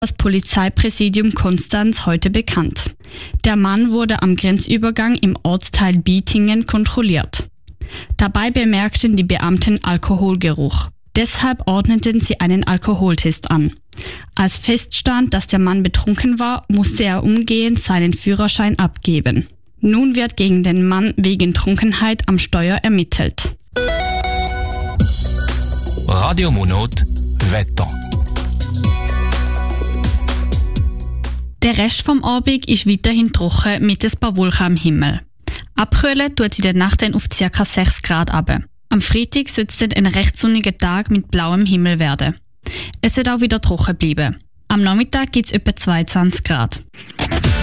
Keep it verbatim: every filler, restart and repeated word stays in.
das Polizeipräsidium Konstanz heute bekannt. Der Mann wurde am Grenzübergang im Ortsteil Bietingen kontrolliert. Dabei bemerkten die Beamten Alkoholgeruch. Deshalb ordneten sie einen Alkoholtest an. Als feststand, dass der Mann betrunken war, musste er umgehend seinen Führerschein abgeben. Nun wird gegen den Mann wegen Trunkenheit am Steuer ermittelt. Radio Monot Wetter. Der Rest vom Abend ist weiterhin trocken mit ein paar Wolken am Himmel. Abkühlen tut sie in der Nacht dann auf ca. sechs Grad runter. Am Freitag soll es dann ein recht sonniger Tag mit blauem Himmel werden. Es wird auch wieder trocken bleiben. Am Nachmittag gibt es etwa zweiundzwanzig Grad.